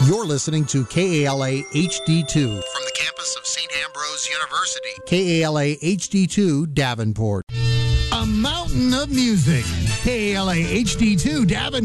You're listening to KALA HD2 from the campus of St. Ambrose University. KALA HD2 Davenport. A mountain of music. KALA HD2 Davenport.